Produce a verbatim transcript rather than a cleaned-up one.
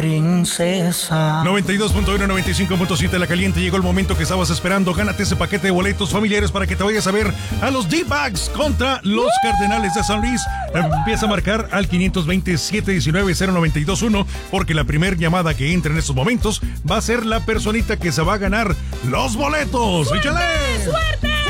princesa. noventa y dos punto uno, noventa y cinco punto siete La Caliente. Llegó el momento que estabas esperando. Gánate ese paquete de boletos familiares para que te vayas a ver a los D-Backs contra los Cardenales de San Luis. Empieza a marcar al quinientos veinte, setecientos diecinueve, cero noventa y dos uno, porque la primera llamada que entre en estos momentos va a ser la personita que se va a ganar los boletos. ¡Suerte! ¡Échale! ¡Suerte!